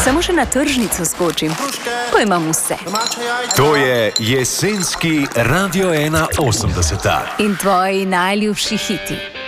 Samo še na tržnico skočim, ko imam vse. To je jesenski Radio 1 80. In tvoji najljubši hiti.